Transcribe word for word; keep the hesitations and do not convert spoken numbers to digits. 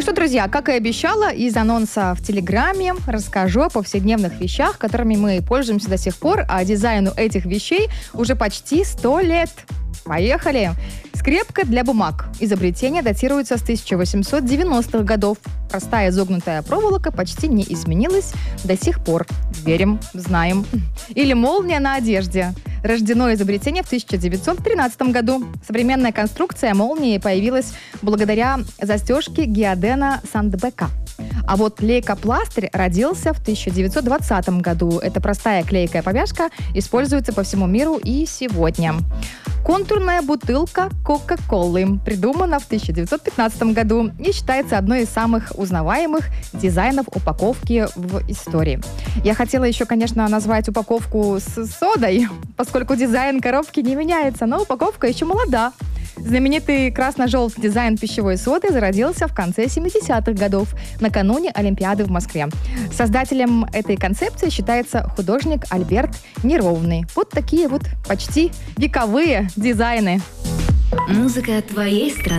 что, друзья, как и обещала, из анонса в Телеграме расскажу о повседневных вещах, которыми мы пользуемся до сих пор, а дизайну этих вещей уже почти сто лет. Поехали! Скрепка для бумаг. Изобретение датируется с тысяча восемьсот девяностых годов. Простая изогнутая проволока почти не изменилась до сих пор. Верим, знаем. Или молния на одежде. Рождено изобретение в тысяча девятьсот тринадцатом году. Современная конструкция молнии появилась благодаря застежке Гиодена Сандбека. А вот лейкопластырь родился в тысяча девятьсот двадцатом году. Эта простая клейкая повязка используется по всему миру и сегодня. Контурная бутылка Кока-Колы придумана в тысяча девятьсот пятнадцатом году и считается одной из самых узнаваемых дизайнов упаковки в истории. Я хотела еще, конечно, назвать упаковку с содой, поскольку дизайн коробки не меняется, но упаковка еще молода. Знаменитый красно-желтый дизайн пищевой соды зародился в конце семидесятых годов, накануне Олимпиады в Москве. Создателем этой концепции считается художник Альберт Неровный. Вот такие вот почти вековые дизайны. Музыка твоей страны.